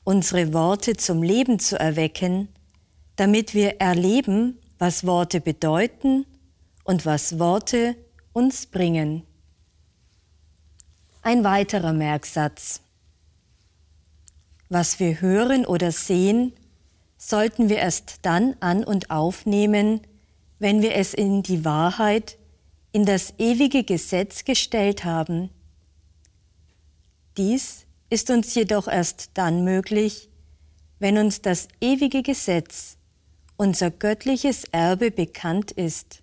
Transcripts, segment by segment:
unsere Worte zum Leben zu erwecken, damit wir erleben, was Worte bedeuten und was Worte uns bringen. Ein weiterer Merksatz. Was wir hören oder sehen, sollten wir erst dann an- und aufnehmen, wenn wir es in die Wahrheit, in das ewige Gesetz gestellt haben. Dies ist uns jedoch erst dann möglich, wenn uns das ewige Gesetz, unser göttliches Erbe, bekannt ist.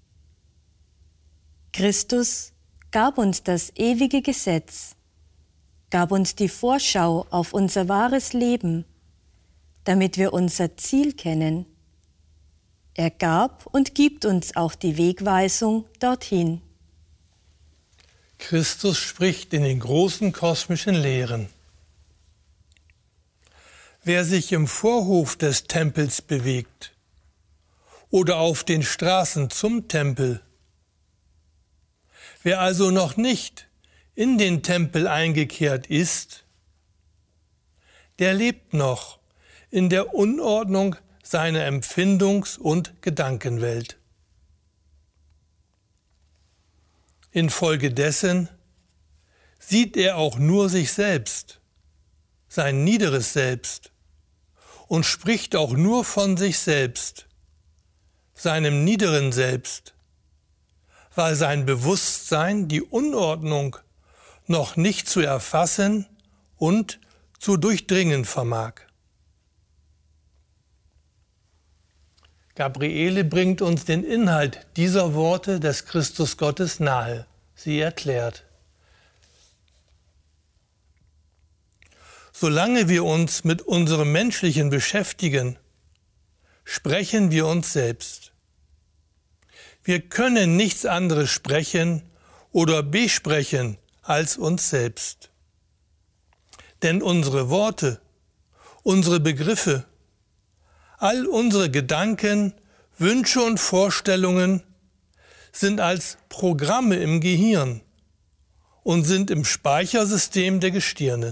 Christus gab uns das ewige Gesetz, gab uns die Vorschau auf unser wahres Leben, damit wir unser Ziel kennen. Er gab und gibt uns auch die Wegweisung dorthin. Christus spricht in den großen kosmischen Lehren. Wer sich im Vorhof des Tempels bewegt oder auf den Straßen zum Tempel, wer also noch nicht in den Tempel eingekehrt ist, der lebt noch in der Unordnung seiner Empfindungs- und Gedankenwelt. Infolgedessen sieht er auch nur sich selbst, sein niederes Selbst, und spricht auch nur von sich selbst, seinem niederen Selbst, weil sein Bewusstsein die Unordnung noch nicht zu erfassen und zu durchdringen vermag. Gabriele bringt uns den Inhalt dieser Worte des Christus Gottes nahe. Sie erklärt: Solange wir uns mit unserem Menschlichen beschäftigen, sprechen wir uns selbst. Wir können nichts anderes sprechen oder besprechen als uns selbst. Denn unsere Worte, unsere Begriffe, all unsere Gedanken, Wünsche und Vorstellungen sind als Programme im Gehirn und sind im Speichersystem der Gestirne.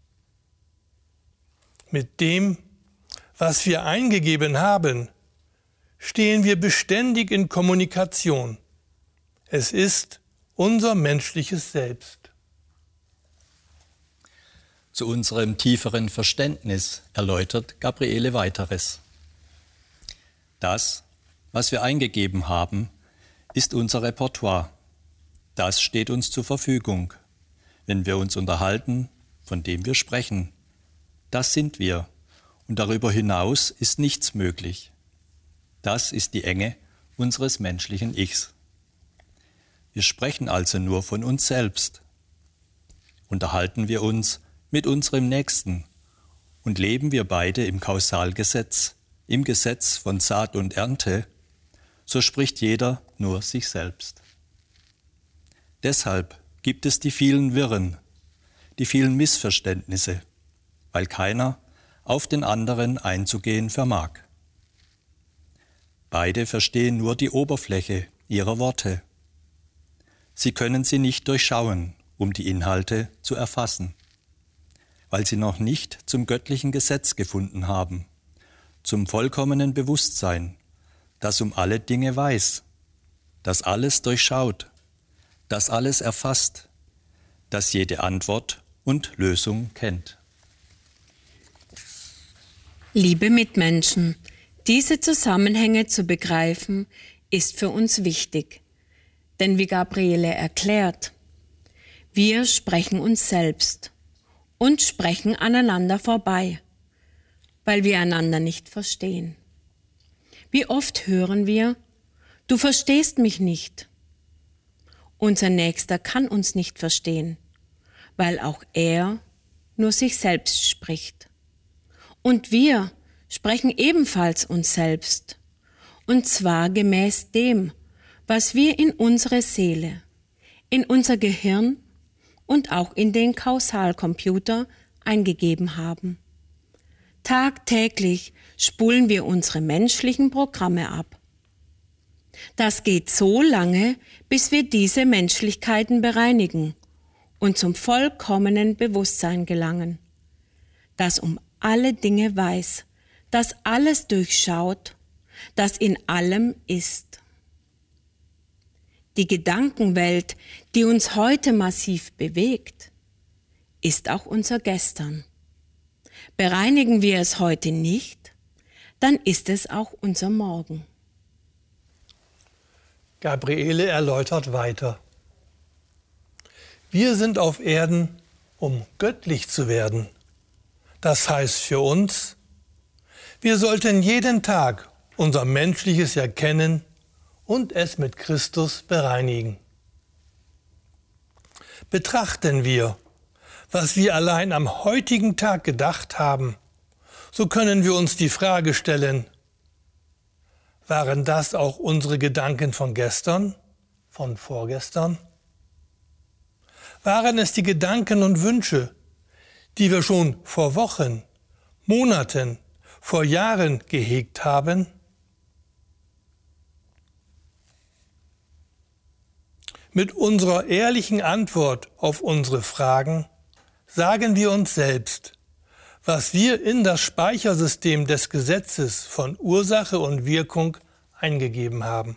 Mit dem, was wir eingegeben haben, stehen wir beständig in Kommunikation. Es ist unser menschliches Selbst. Zu unserem tieferen Verständnis erläutert Gabriele weiteres. Das, was wir eingegeben haben, ist unser Repertoire. Das steht uns zur Verfügung, wenn wir uns unterhalten, von dem wir sprechen. Das sind wir, und darüber hinaus ist nichts möglich. Das ist die Enge unseres menschlichen Ichs. Wir sprechen also nur von uns selbst. Unterhalten wir uns mit unserem Nächsten und leben wir beide im Kausalgesetz, im Gesetz von Saat und Ernte, so spricht jeder nur sich selbst. Deshalb gibt es die vielen Wirren, die vielen Missverständnisse, weil keiner auf den anderen einzugehen vermag. Beide verstehen nur die Oberfläche ihrer Worte. Sie können sie nicht durchschauen, um die Inhalte zu erfassen, weil sie noch nicht zum göttlichen Gesetz gefunden haben, zum vollkommenen Bewusstsein, das um alle Dinge weiß, das alles durchschaut, das alles erfasst, das jede Antwort und Lösung kennt. Liebe Mitmenschen, diese Zusammenhänge zu begreifen, ist für uns wichtig. Denn wie Gabriele erklärt, wir sprechen uns selbst und sprechen aneinander vorbei, weil wir einander nicht verstehen. Wie oft hören wir, du verstehst mich nicht. Unser Nächster kann uns nicht verstehen, weil auch er nur sich selbst spricht. Und wir sprechen ebenfalls uns selbst, und zwar gemäß dem, was wir in unsere Seele, in unser Gehirn und auch in den Kausalcomputer eingegeben haben. Tagtäglich spulen wir unsere menschlichen Programme ab. Das geht so lange, bis wir diese Menschlichkeiten bereinigen und zum vollkommenen Bewusstsein gelangen, das um alle Dinge weiß, das alles durchschaut, das in allem ist. Die Gedankenwelt, die uns heute massiv bewegt, ist auch unser Gestern. Bereinigen wir es heute nicht, dann ist es auch unser Morgen. Gabriele erläutert weiter. Wir sind auf Erden, um göttlich zu werden. Das heißt für uns, wir sollten jeden Tag unser Menschliches erkennen und es mit Christus bereinigen. Betrachten wir, was wir allein am heutigen Tag gedacht haben, so können wir uns die Frage stellen, waren das auch unsere Gedanken von gestern, von vorgestern? Waren es die Gedanken und Wünsche, die wir schon vor Wochen, Monaten, vor Jahren gehegt haben? Mit unserer ehrlichen Antwort auf unsere Fragen sagen wir uns selbst, was wir in das Speichersystem des Gesetzes von Ursache und Wirkung eingegeben haben.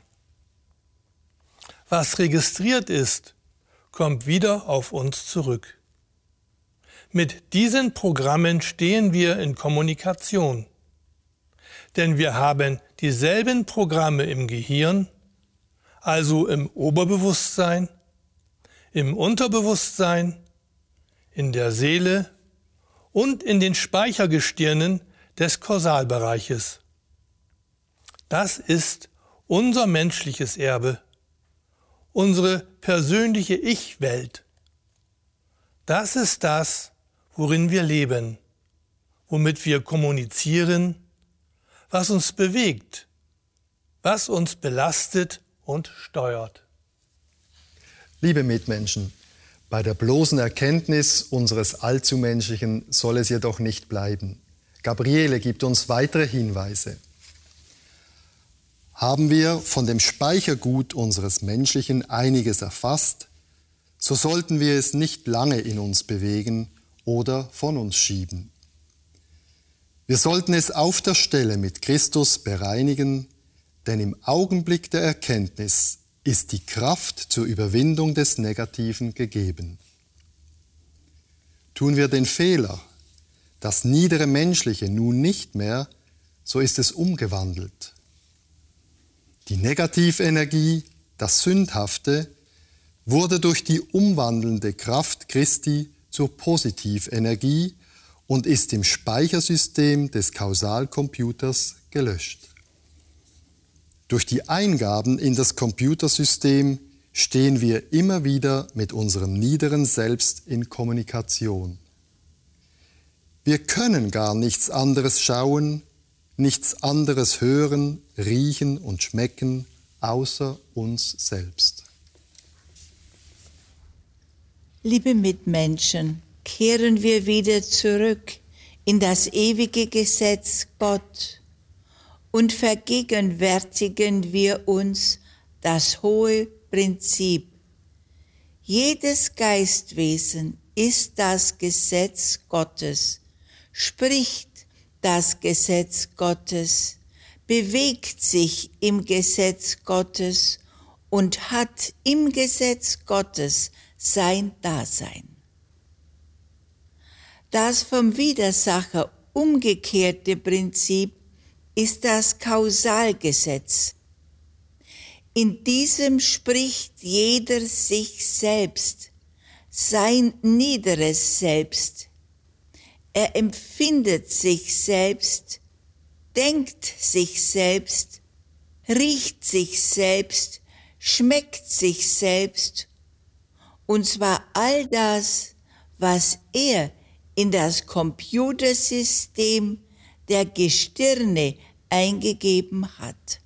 Was registriert ist, kommt wieder auf uns zurück. Mit diesen Programmen stehen wir in Kommunikation, denn wir haben dieselben Programme im Gehirn, also im Oberbewusstsein, im Unterbewusstsein, in der Seele und in den Speichergestirnen des Kausalbereiches. Das ist unser menschliches Erbe, unsere persönliche Ich-Welt. Das ist das, worin wir leben, womit wir kommunizieren, was uns bewegt, was uns belastet und steuert. Liebe Mitmenschen, bei der bloßen Erkenntnis unseres Allzumenschlichen soll es jedoch nicht bleiben. Gabriele gibt uns weitere Hinweise. Haben wir von dem Speichergut unseres Menschlichen einiges erfasst, so sollten wir es nicht lange in uns bewegen oder von uns schieben. Wir sollten es auf der Stelle mit Christus bereinigen, denn im Augenblick der Erkenntnis ist die Kraft zur Überwindung des Negativen gegeben. Tun wir den Fehler, das niedere Menschliche nun nicht mehr, so ist es umgewandelt. Die Negativenergie, das Sündhafte, wurde durch die umwandelnde Kraft Christi zur Positivenergie und ist im Speichersystem des Kausalcomputers gelöscht. Durch die Eingaben in das Computersystem stehen wir immer wieder mit unserem niederen Selbst in Kommunikation. Wir können gar nichts anderes schauen, nichts anderes hören, riechen und schmecken, außer uns selbst. Liebe Mitmenschen, kehren wir wieder zurück in das ewige Gesetz Gott und vergegenwärtigen wir uns das hohe Prinzip. Jedes Geistwesen ist das Gesetz Gottes, spricht das Gesetz Gottes, bewegt sich im Gesetz Gottes und hat im Gesetz Gottes sein Dasein. Das vom Widersacher umgekehrte Prinzip ist das Kausalgesetz. In diesem spricht jeder sich selbst, sein niederes Selbst. Er empfindet sich selbst, denkt sich selbst, riecht sich selbst, schmeckt sich selbst, und zwar all das, was er in das Computersystem der Gestirne eingegeben hat.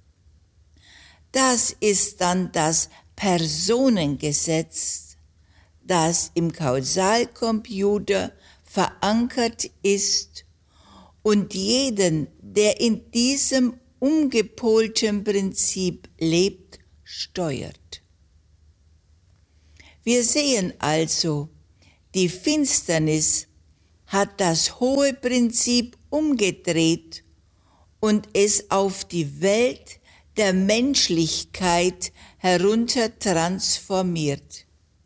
Das ist dann das Personengesetz, das im Kausalcomputer verankert ist und jeden, der in diesem umgepolten Prinzip lebt, steuert. Wir sehen also die Finsternis, hat das hohe Prinzip umgedreht und es auf die Welt der Menschlichkeit herunter transformiert.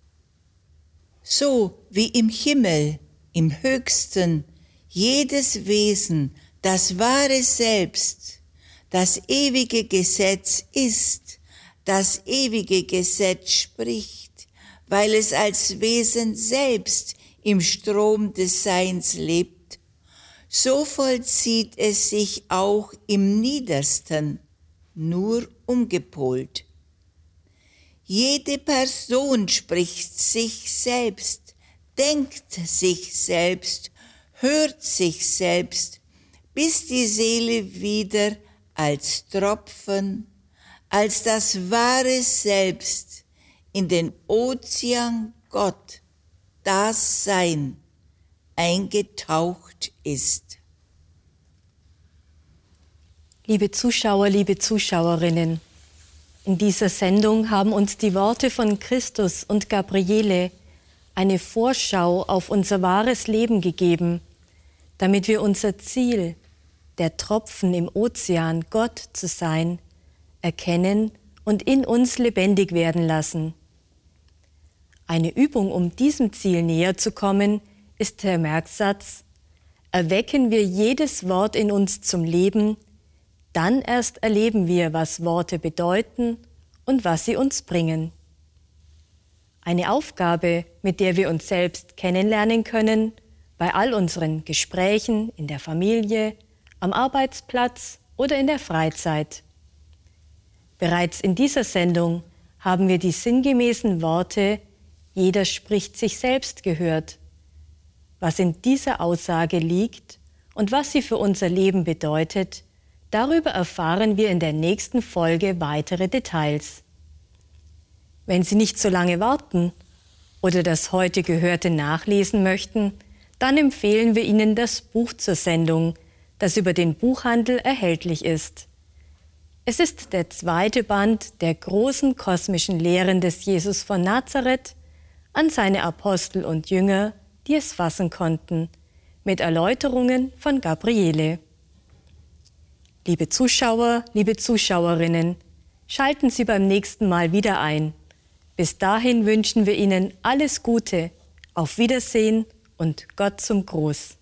So wie im Himmel, im Höchsten, jedes Wesen, das wahre Selbst, das ewige Gesetz ist, das ewige Gesetz spricht, weil es als Wesen selbst im Strom des Seins lebt, so vollzieht es sich auch im Niedersten, nur umgepolt. Jede Person spricht sich selbst, denkt sich selbst, hört sich selbst, bis die Seele wieder als Tropfen, als das wahre Selbst in den Ozean Gott, das Sein, eingetaucht ist. Liebe Zuschauer, liebe Zuschauerinnen, in dieser Sendung haben uns die Worte von Christus und Gabriele eine Vorschau auf unser wahres Leben gegeben, damit wir unser Ziel, der Tropfen im Ozean, Gott zu sein, erkennen und in uns lebendig werden lassen. Eine Übung, um diesem Ziel näher zu kommen, ist der Merksatz: Erwecken wir jedes Wort in uns zum Leben, dann erst erleben wir, was Worte bedeuten und was sie uns bringen. Eine Aufgabe, mit der wir uns selbst kennenlernen können, bei all unseren Gesprächen in der Familie, am Arbeitsplatz oder in der Freizeit. Bereits in dieser Sendung haben wir die sinngemäßen Worte „Jeder spricht sich selbst“ gehört. Was in dieser Aussage liegt und was sie für unser Leben bedeutet, darüber erfahren wir in der nächsten Folge weitere Details. Wenn Sie nicht so lange warten oder das heute Gehörte nachlesen möchten, dann empfehlen wir Ihnen das Buch zur Sendung, das über den Buchhandel erhältlich ist. Es ist der 2. Band der großen kosmischen Lehren des Jesus von Nazareth an seine Apostel und Jünger, die es fassen konnten, mit Erläuterungen von Gabriele. Liebe Zuschauer, liebe Zuschauerinnen, schalten Sie beim nächsten Mal wieder ein. Bis dahin wünschen wir Ihnen alles Gute, auf Wiedersehen und Gott zum Gruß.